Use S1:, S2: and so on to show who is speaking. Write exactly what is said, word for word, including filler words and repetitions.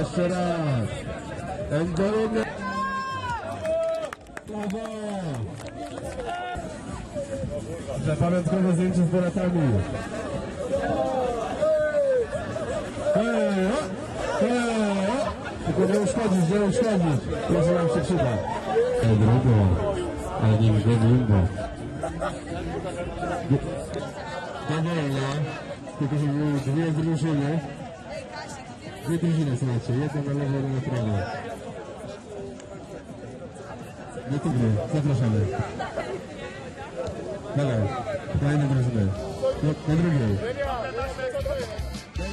S1: Jeszcze raz. Endorny. Brawo. Że pamiątkowe zdjęcie z Boratami. Hej, o! Hej, o! Tylko nie uszkodzić, nie uszkodzić. Proszę nam się przyda. Ej, drugo. Ale nie widzę długo. Dowolna. Tylko że były dwie drużyny. Dwie drużyny, słuchajcie. Jedna na lewo, jedna na prawo. Do Tygry. Zapraszamy. Dalej. Kolejne drużyny. Na drugiej.